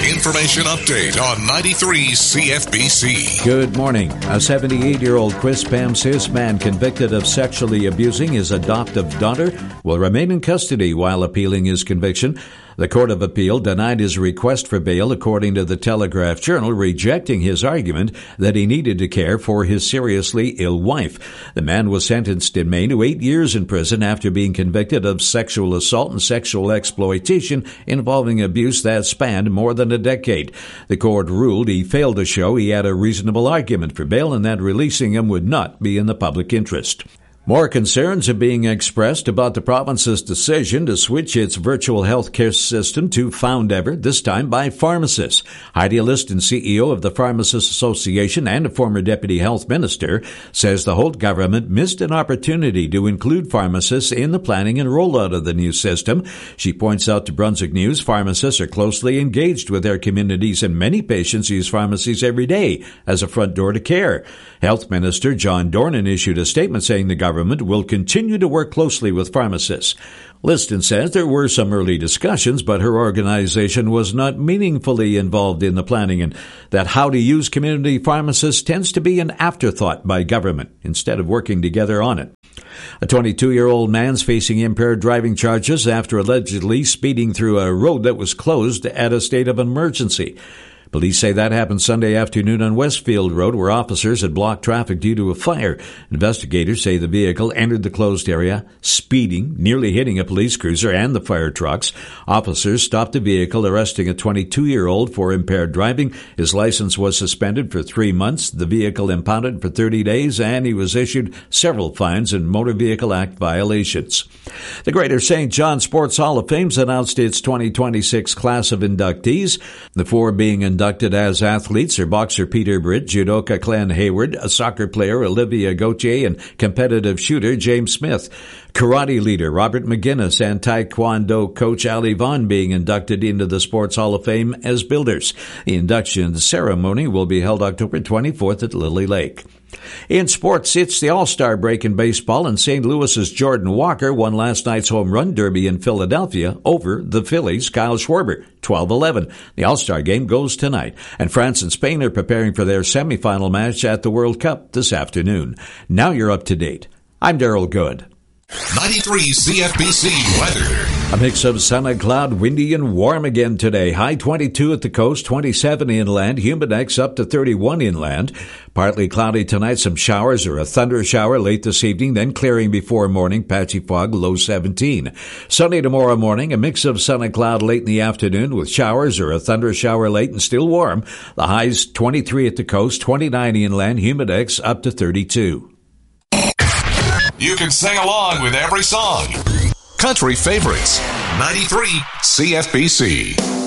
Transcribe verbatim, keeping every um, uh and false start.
Information update on ninety-three C F B C. Good morning. A seventy-eight-year-old Quispamsis man convicted of sexually abusing his adoptive daughter will remain in custody while appealing his conviction. The Court of Appeal denied his request for bail, according to the Telegraph Journal, rejecting his argument that he needed to care for his seriously ill wife. The man was sentenced in May to eight years in prison after being convicted of sexual assault and sexual exploitation involving abuse that spanned more than a decade. The court ruled he failed to show he had a reasonable argument for bail and that releasing him would not be in the public interest. More concerns are being expressed about the province's decision to switch its virtual healthcare system to Foundever, this time by pharmacists. Heidi Liston, C E O of the Pharmacists Association and a former deputy health minister, says the Holt government missed an opportunity to include pharmacists in the planning and rollout of the new system. She points out to Brunswick News pharmacists are closely engaged with their communities and many patients use pharmacies every day as a front door to care. Health Minister John Dornan issued a statement saying the government Government will continue to work closely with pharmacists. Liston says there were some early discussions, but her organization was not meaningfully involved in the planning and that how to use community pharmacists tends to be an afterthought by government instead of working together on it. A twenty-two-year-old man's facing impaired driving charges after allegedly speeding through a road that was closed at a state of emergency. Police say that happened Sunday afternoon on Westfield Road, where officers had blocked traffic due to a fire. Investigators say the vehicle entered the closed area, speeding, nearly hitting a police cruiser and the fire trucks. Officers stopped the vehicle, arresting a twenty-two-year-old for impaired driving. His license was suspended for three months, the vehicle impounded for thirty days, and he was issued several fines and Motor Vehicle Act violations. The Greater Saint John Sports Hall of Fame's announced its twenty twenty-six class of inductees, the four being inducted as athletes are boxer Peter Britt, judoka Glenn Hayward, a soccer player Olivia Gauthier, and competitive shooter James Smith. Karate leader Robert McGinnis and Taekwondo coach Ali Vaughn being inducted into the Sports Hall of Fame as builders. The induction ceremony will be held October twenty-fourth at Lily Lake. In sports, it's the All-Star break in baseball, and Saint Louis's Jordan Walker won last night's home run derby in Philadelphia over the Phillies' Kyle Schwarber, twelve eleven. The All-Star game goes tonight, and France and Spain are preparing for their semifinal match at the World Cup this afternoon. Now you're up to date. I'm Daryl Good. ninety-three C F B C weather. A mix of sun and cloud, windy and warm again today. High twenty-two at the coast, twenty-seven inland, humidex up to thirty-one inland. Partly cloudy tonight, some showers or a thunder shower late this evening, then clearing before morning, patchy fog, low seventeen. Sunny tomorrow morning, a mix of sun and cloud late in the afternoon with showers or a thunder shower late and still warm. The highs twenty-three at the coast, twenty-nine inland, humidex up to thirty-two. You can sing along with every song. Country favorites. ninety-three C F B C.